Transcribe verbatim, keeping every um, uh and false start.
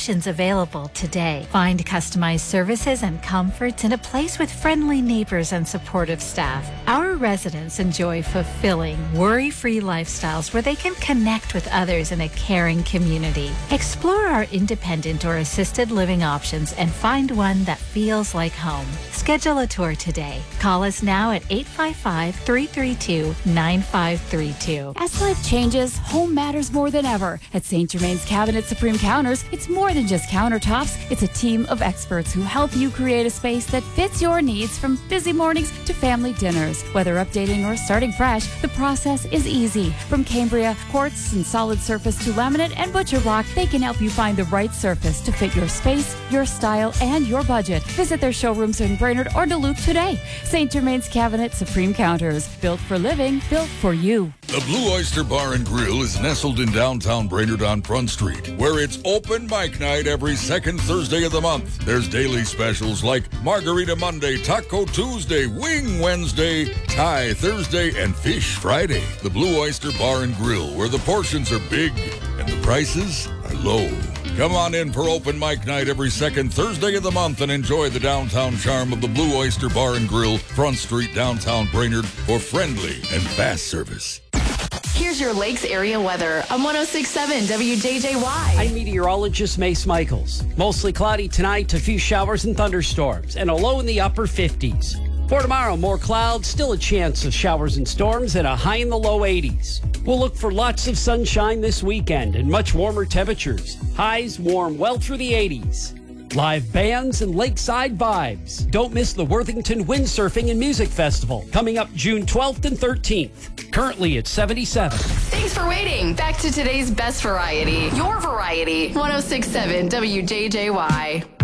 options available today. Find customized services and comforts in a place with friendly neighbors and supportive staff. Our residents enjoy fulfilling, worry-free lifestyles where they can connect with others in a caring community. Explore our independent or assisted living options and find one that feels like home. Schedule a tour today. Call us now at eight five five, three three two, nine five three two. As life changes, home matters more than ever. At Saint Germain's Cabinet Supreme Counters, it's more than just countertops. It's a team of experts who help you create a space that fits your needs, from busy mornings to family dinners. Whether updating or starting fresh, the process is easy. From Cambria, quartz and solid surface to laminate and butcher block, they can help you find the right surface to fit your space, your style, and your budget. Visit their showrooms in Brainerd or Duluth today. Saint Germain's Cabinet Supreme Counters. Built for living, built for you. The Blue Oyster Bar and Grill is nestled in downtown Brainerd on Front Street, where it's open mic night every second Thursday of the month. There's daily specials like Margarita Monday, Taco Tuesday, Wing Wednesday, Thai Thursday, and Fish Friday. The Blue Oyster Bar and Grill, where the portions are big and the prices are low. Come on in for open mic night every second Thursday of the month and enjoy the downtown charm of the Blue Oyster Bar and Grill, Front Street, downtown Brainerd, for friendly and fast service. Here's your Lakes area weather on one oh six point seven W J J Y. I'm meteorologist Mace Michaels. Mostly cloudy tonight, a few showers and thunderstorms, and a low in the upper fifties. For tomorrow, more clouds, still a chance of showers and storms, and a high in the low eighties. We'll look for lots of sunshine this weekend and much warmer temperatures. Highs warm well through the eighties. Live bands and lakeside vibes. Don't miss the Worthington Windsurfing and Music Festival, coming up June twelfth and thirteenth. Currently at seventy-seven. Thanks for waiting. Back to today's best variety. Your variety. one oh six point seven W J J Y.